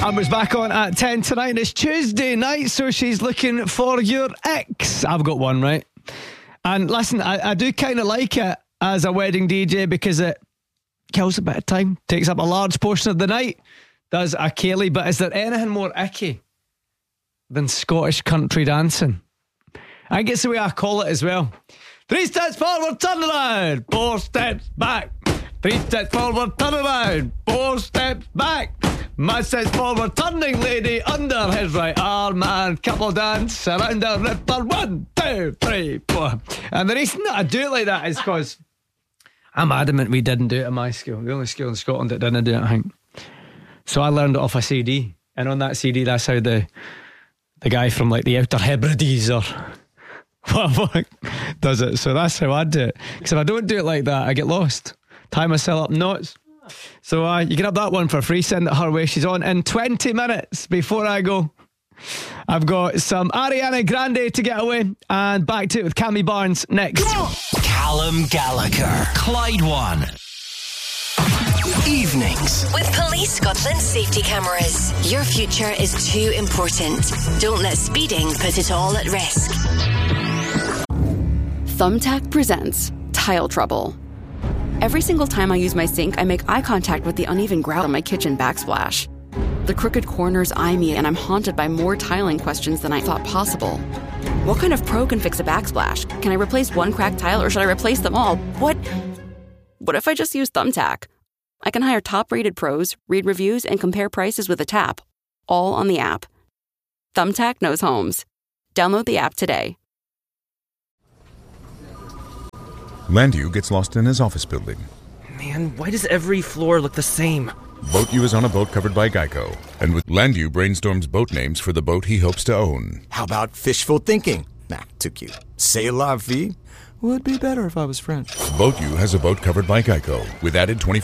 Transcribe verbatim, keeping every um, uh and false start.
Amber's back on at ten tonight. It's Tuesday night, so she's looking for your ex. I've got one, right? And listen, I, I do kind of like it as a wedding D J because it kills a bit of time, takes up a large portion of the night, does a Kaylee. But is there anything more icky than Scottish country dancing? I think it's the way I call it as well. Three steps forward, turn around. Four steps back. Three steps forward, turn around. Four steps back. My steps forward, turning lady under his right arm, and couple dance around the ripper. One, two, three, four. And the reason that I do it like that is because I'm adamant we didn't do it at my school. The only school in Scotland that didn't do it, I think. So I learned it off a C D, and on that C D, that's how the the guy from like the Outer Hebrides or what does it. So that's how I do it. Because if I don't do it like that, I get lost. Tie myself up knots. So uh, you can have that one for free. Send it her way. She's on in twenty minutes. Before I go, I've got some Ariana Grande to get away, and back to it with Cammy Barnes next. Callum Gallagher, Clyde One. Evenings with Police Scotland safety cameras. Your future is too important. Don't let speeding put it all at risk. Thumbtack presents Tile Trouble. Every single time I use my sink, I make eye contact with the uneven grout on my kitchen backsplash. The crooked corners eye me, and I'm haunted by more tiling questions than I thought possible. What kind of pro can fix a backsplash? Can I replace one cracked tile, or should I replace them all? What? What if I just use Thumbtack? I can hire top-rated pros, read reviews, and compare prices with a tap, all on the app. Thumbtack knows homes. Download the app today. Landu gets lost in his office building. Man, why does every floor look the same? BoatU is on a boat covered by Geico, and with Landu brainstorms boat names for the boat he hopes to own. How about fishful thinking? Nah, too cute. C'est la vie? Would be better if I was French. BoatU has a boat covered by Geico with added twenty-four